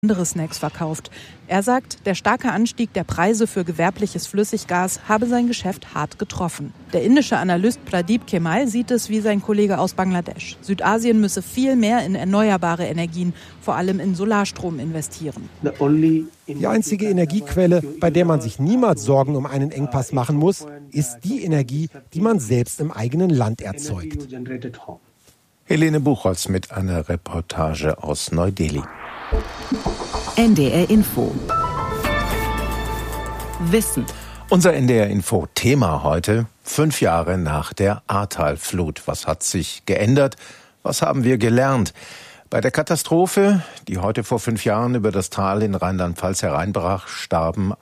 andere Snacks verkauft. Er sagt, der starke Anstieg der Preise für gewerbliches Flüssiggas habe sein Geschäft hart getroffen. Der indische Analyst Pradeep Kemal sieht es wie sein Kollege aus Bangladesch. Südasien müsse viel mehr in erneuerbare Energien, vor allem in Solarstrom, investieren. Die einzige Energiequelle, bei der man sich niemals Sorgen um einen Engpass machen muss, ist die Energie, die man selbst im eigenen Land erzeugt. Helene Buchholz mit einer Reportage aus Neu-Delhi. NDR Info. Wissen. Unser NDR Info Thema heute: 5 Jahre nach der Ahrtal-Flut. Was hat sich geändert? Was haben wir gelernt? Bei der Katastrophe, die heute vor 5 Jahren über das Tal in Rheinland-Pfalz hereinbrach, starben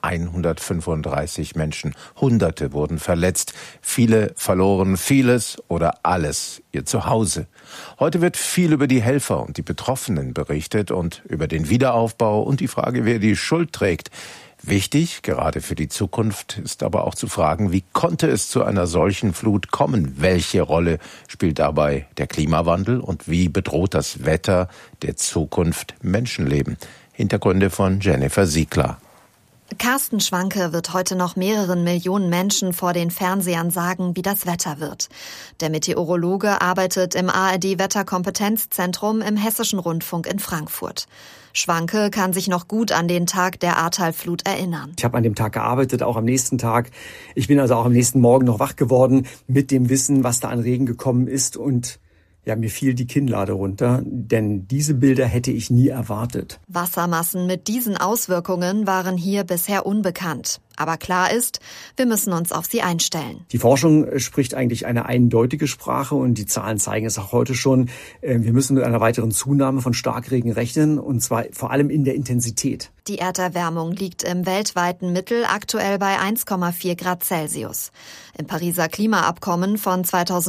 135 Menschen. Hunderte wurden verletzt. Viele verloren vieles oder alles, ihr Zuhause. Heute wird viel über die Helfer und die Betroffenen berichtet und über den Wiederaufbau und die Frage, wer die Schuld trägt. Wichtig, gerade für die Zukunft, ist aber auch zu fragen, wie konnte es zu einer solchen Flut kommen? Welche Rolle spielt dabei der Klimawandel und wie bedroht das Wetter der Zukunft Menschenleben? Hintergründe von Jennifer Siegler. Carsten Schwanke wird heute noch mehreren Millionen Menschen vor den Fernsehern sagen, wie das Wetter wird. Der Meteorologe arbeitet im ARD-Wetterkompetenzzentrum im Hessischen Rundfunk in Frankfurt. Schwanke kann sich noch gut an den Tag der Ahrtal-Flut erinnern. Ich habe an dem Tag gearbeitet, auch am nächsten Tag. Ich bin also auch am nächsten Morgen noch wach geworden mit dem Wissen, was da an Regen gekommen ist. Und ja, mir fiel die Kinnlade runter, denn diese Bilder hätte ich nie erwartet. Wassermassen mit diesen Auswirkungen waren hier bisher unbekannt. Aber klar ist, wir müssen uns auf sie einstellen. Die Forschung spricht eigentlich eine eindeutige Sprache und die Zahlen zeigen es auch heute schon. Wir müssen mit einer weiteren Zunahme von Starkregen rechnen und zwar vor allem in der Intensität. Die Erderwärmung liegt im weltweiten Mittel aktuell bei 1,4 Grad Celsius. Im Pariser Klimaabkommen von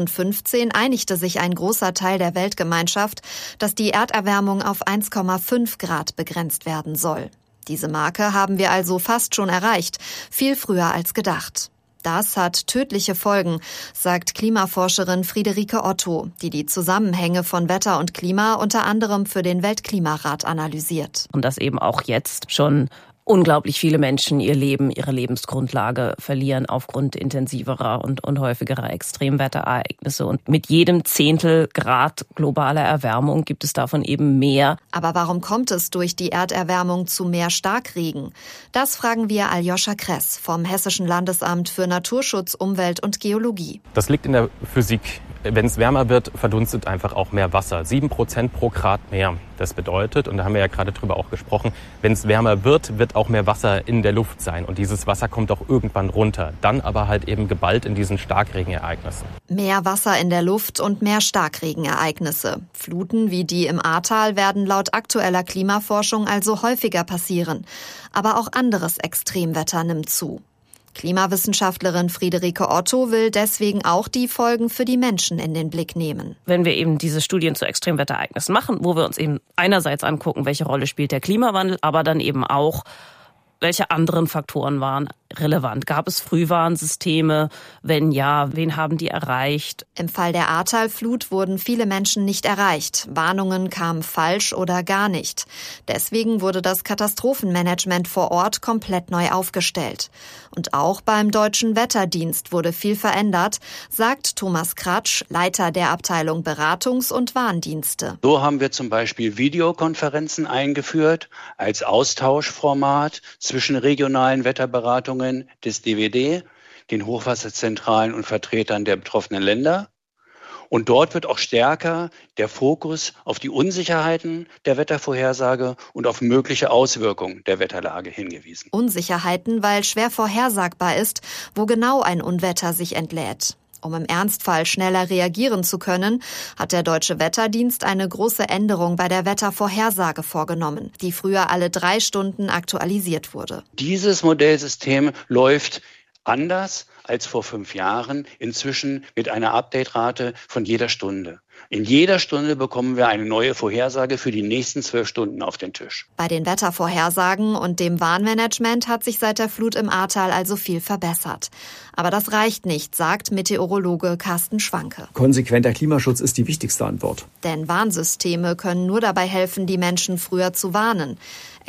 2015 einigte sich ein großer Teil der Weltgemeinschaft, dass die Erderwärmung auf 1,5 Grad begrenzt werden soll. Diese Marke haben wir also fast schon erreicht, viel früher als gedacht. Das hat tödliche Folgen, sagt Klimaforscherin Friederike Otto, die Zusammenhänge von Wetter und Klima unter anderem für den Weltklimarat analysiert. Und dass eben auch jetzt schon unglaublich viele Menschen ihr Leben, ihre Lebensgrundlage verlieren aufgrund intensiverer und häufigerer Extremwetterereignisse. Und mit jedem Zehntel Grad globaler Erwärmung gibt es davon eben mehr. Aber warum kommt es durch die Erderwärmung zu mehr Starkregen? Das fragen wir Aljoscha Kress vom Hessischen Landesamt für Naturschutz, Umwelt und Geologie. Das liegt in der Physik. Wenn es wärmer wird, verdunstet einfach auch mehr Wasser. 7% pro Grad mehr. Das bedeutet, und da haben wir ja gerade drüber auch gesprochen, wenn es wärmer wird, wird auch mehr Wasser in der Luft sein. Und dieses Wasser kommt auch irgendwann runter. Dann aber halt eben geballt in diesen Starkregenereignissen. Mehr Wasser in der Luft und mehr Starkregenereignisse. Fluten wie die im Ahrtal werden laut aktueller Klimaforschung also häufiger passieren. Aber auch anderes Extremwetter nimmt zu. Klimawissenschaftlerin Friederike Otto will deswegen auch die Folgen für die Menschen in den Blick nehmen. Wenn wir eben diese Studien zu Extremwetterereignissen machen, wo wir uns eben einerseits angucken, welche Rolle spielt der Klimawandel, aber dann eben auch, welche anderen Faktoren waren relevant? Gab es Frühwarnsysteme? Wenn ja, wen haben die erreicht? Im Fall der Ahrtal-Flut wurden viele Menschen nicht erreicht. Warnungen kamen falsch oder gar nicht. Deswegen wurde das Katastrophenmanagement vor Ort komplett neu aufgestellt. Und auch beim Deutschen Wetterdienst wurde viel verändert, sagt Thomas Kratsch, Leiter der Abteilung Beratungs- und Warndienste. So haben wir zum Beispiel Videokonferenzen eingeführt als Austauschformat zwischen regionalen Wetterberatungen des DWD, den Hochwasserzentralen und Vertretern der betroffenen Länder. Und dort wird auch stärker der Fokus auf die Unsicherheiten der Wettervorhersage und auf mögliche Auswirkungen der Wetterlage hingewiesen. Unsicherheiten, weil schwer vorhersagbar ist, wo genau ein Unwetter sich entlädt. Um im Ernstfall schneller reagieren zu können, hat der Deutsche Wetterdienst eine große Änderung bei der Wettervorhersage vorgenommen, die früher alle 3 Stunden aktualisiert wurde. Dieses Modellsystem läuft anders als vor 5 Jahren, inzwischen mit einer Update-Rate von jeder Stunde. In jeder Stunde bekommen wir eine neue Vorhersage für die nächsten 12 Stunden auf den Tisch. Bei den Wettervorhersagen und dem Warnmanagement hat sich seit der Flut im Ahrtal also viel verbessert. Aber das reicht nicht, sagt Meteorologe Carsten Schwanke. Konsequenter Klimaschutz ist die wichtigste Antwort. Denn Warnsysteme können nur dabei helfen, die Menschen früher zu warnen.